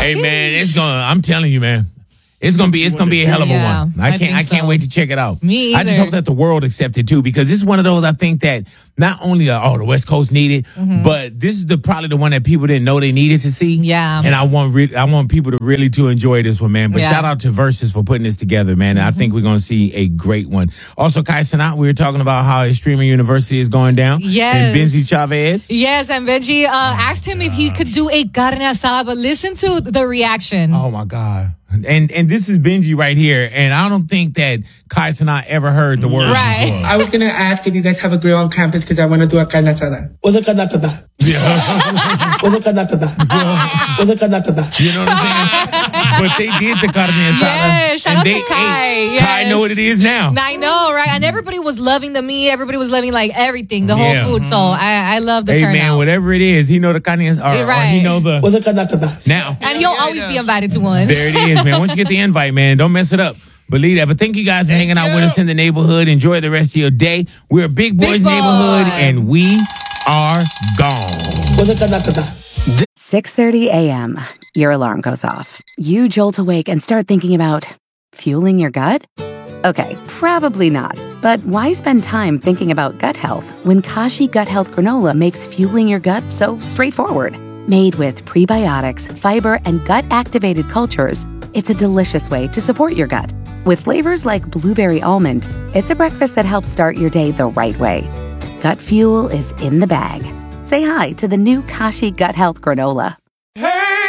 Hey man, I'm telling you, man. It's gonna be a hell of a one. I can't wait to check it out. Me either. I just hope that the world accepts it too, because this is one of those I think that not only the West Coast needed, but this is probably the one that people didn't know they needed to see. Yeah. And I want people to really to enjoy this one, man. But shout out to Versus for putting this together, man. And I think we're gonna see a great one. Also, Kai Cenat, we were talking about how his streaming university is going down. Yes. And Benji Chavez. Yes, and Benji asked him if he could do a carne asada, but listen to the reaction. Oh my God. And this is Benji right here, and I don't think that Kai Cenat ever heard the word before. I was going to ask if you guys have a grill on campus because I want to do a carne asada. What's a carne asada? What's a carne asada? What's a carne asada? You know what I'm saying? But they did the carne asada. Yeah, shout out to Kai. Yes. Kai know what it is now. I know, right? And everybody was loving the meat. Everybody was loving like everything, the whole food. So I love the turnout. Hey man, whatever it is, he know the carne asada, or he know the. What's a carne asada? Now. And he'll always be invited to one. There it is, man. Once you get the invite, man, don't mess it up. Believe that. But thank you guys for hanging out with us in the neighborhood. Enjoy the rest of your day. We're Big Boys Neighborhood, and we are gone. 6:30 a.m. Your alarm goes off. You jolt awake and start thinking about fueling your gut? Okay, probably not. But why spend time thinking about gut health when Kashi Gut Health Granola makes fueling your gut so straightforward? Made with prebiotics, fiber, and gut-activated cultures, it's a delicious way to support your gut. With flavors like blueberry almond, it's a breakfast that helps start your day the right way. Gut fuel is in the bag. Say hi to the new Kashi Gut Health Granola.